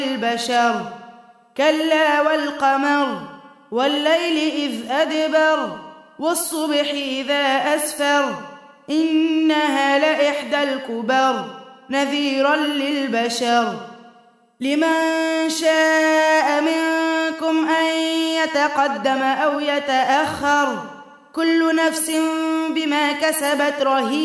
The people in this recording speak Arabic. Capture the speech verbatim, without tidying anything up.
للبشر كلا والقمر والليل إذ أدبر والصبح إذا أسفر إنها لإحدى الكبر نذيرا للبشر لمن شاء منكم أن يتقدم أو يتأخر كل نفس بما كسبت رهينة